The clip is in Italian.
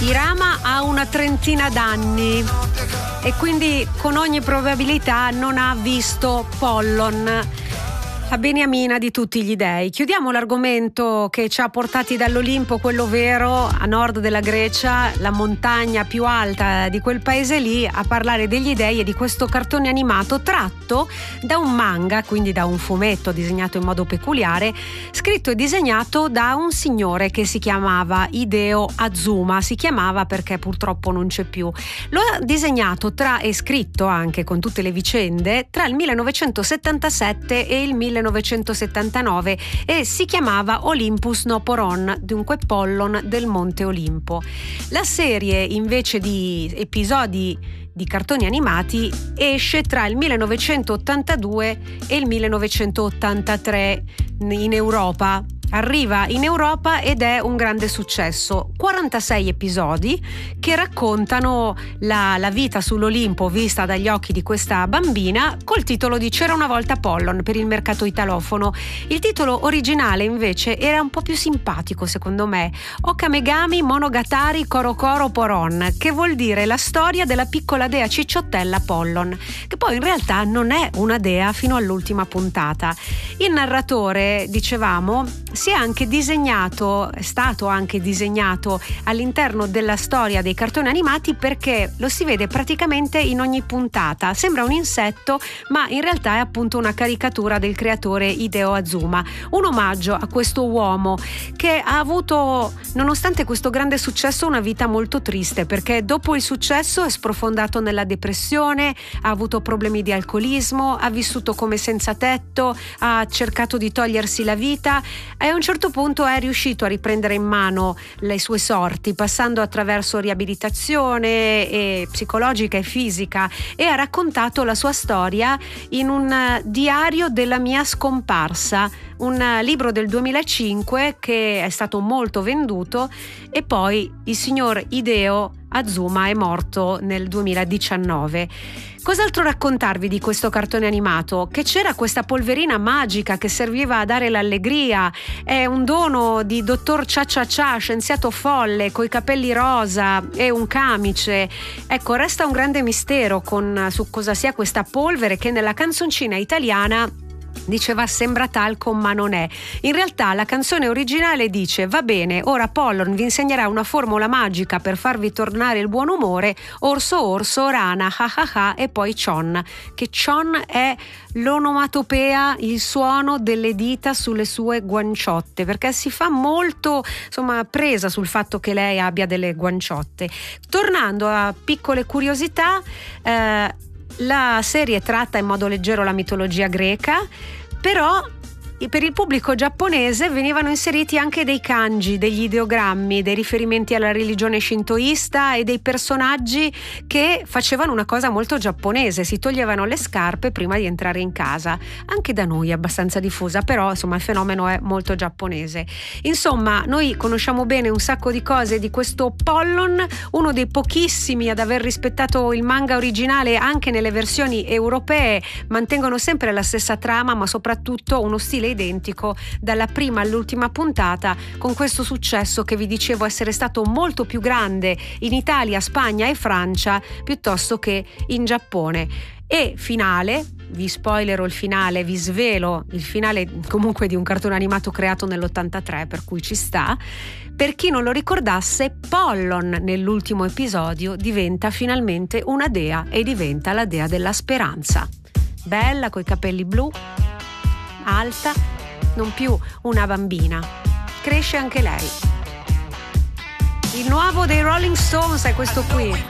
Irama ha una trentina d'anni e quindi con ogni probabilità non ha visto Pollon, la beniamina di tutti gli dei. Chiudiamo l'argomento che ci ha portati dall'Olimpo, quello vero, a nord della Grecia, la montagna più alta di quel paese lì, a parlare degli dei e di questo cartone animato tratto da un manga, quindi da un fumetto disegnato in modo peculiare, scritto e disegnato da un signore che si chiamava Hideo Azuma. Si chiamava perché purtroppo non c'è più. Lo ha disegnato e scritto anche con tutte le vicende tra il 1977 e il 1979 e si chiamava Olympus no Poron, dunque Pollon del Monte Olimpo. La serie invece di episodi di cartoni animati esce tra il 1982 e il 1983 in Europa. Arriva in Europa ed è un grande successo. 46 episodi che raccontano la vita sull'Olimpo vista dagli occhi di questa bambina, col titolo di C'era una volta Pollon per il mercato italofono. Il titolo originale invece era un po' più simpatico secondo me: Okamegami Monogatari Korokoro Poron, che vuol dire la storia della piccola dea cicciottella Pollon, che poi in realtà non è una dea fino all'ultima puntata. Il narratore, dicevamo, è stato anche disegnato all'interno della storia dei cartoni animati, perché lo si vede praticamente in ogni puntata. Sembra un insetto, ma in realtà è appunto una caricatura del creatore Hideo Azuma, un omaggio a questo uomo che ha avuto, nonostante questo grande successo, una vita molto triste, perché dopo il successo è sprofondato nella depressione, ha avuto problemi di alcolismo, ha vissuto come senza tetto, ha cercato di togliersi la vita e a un certo punto è riuscito a riprendere in mano le sue sorti, passando attraverso riabilitazione psicologica e fisica, e ha raccontato la sua storia in un diario della mia scomparsa, un libro del 2005 che è stato molto venduto, e poi il signor Hideo Azuma è morto nel 2019. Cos'altro raccontarvi di questo cartone animato? Che c'era questa polverina magica che serviva a dare l'allegria, è un dono di dottor Cia Cia Cia, scienziato folle coi capelli rosa e un camice. Ecco, resta un grande mistero su cosa sia questa polvere che nella canzoncina italiana diceva sembra talco ma non è. In realtà la canzone originale dice: va bene, ora Pollon vi insegnerà una formula magica per farvi tornare il buon umore, orso orso, rana, ha ha ha, e poi Chon, che Chon è l'onomatopea, il suono delle dita sulle sue guanciotte, perché si fa molto, insomma, presa sul fatto che lei abbia delle guanciotte. Tornando a piccole curiosità, la serie tratta in modo leggero la mitologia greca, però per il pubblico giapponese venivano inseriti anche dei kanji, degli ideogrammi, dei riferimenti alla religione shintoista e dei personaggi che facevano una cosa molto giapponese: si toglievano le scarpe prima di entrare in casa. Anche da noi è abbastanza diffusa, però insomma il fenomeno è molto giapponese. Insomma, noi conosciamo bene un sacco di cose di questo Pollon, uno dei pochissimi ad aver rispettato il manga originale. Anche nelle versioni europee mantengono sempre la stessa trama, ma soprattutto uno stile identico dalla prima all'ultima puntata, con questo successo che vi dicevo essere stato molto più grande in Italia, Spagna e Francia piuttosto che in Giappone. E finale, vi spoilerò il finale, vi svelo il finale comunque di un cartone animato creato nell'83, per cui ci sta. Per chi non lo ricordasse, Pollon nell'ultimo episodio diventa finalmente una dea e diventa la dea della speranza. Bella, coi capelli blu, alta, non più una bambina, cresce anche lei. Il nuovo dei Rolling Stones è questo qui.